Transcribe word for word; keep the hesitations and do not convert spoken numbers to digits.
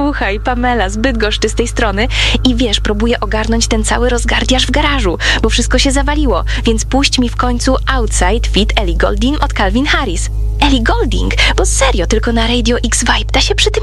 Słuchaj, Pamela z Bydgoszczy z tej strony i wiesz, próbuję ogarnąć ten cały rozgardiaż w garażu, bo wszystko się zawaliło, więc puść mi w końcu Outside feat. Ellie Goulding od Calvin Harris. Ellie Goulding, bo serio, tylko na Radio X Vibe da się przy tym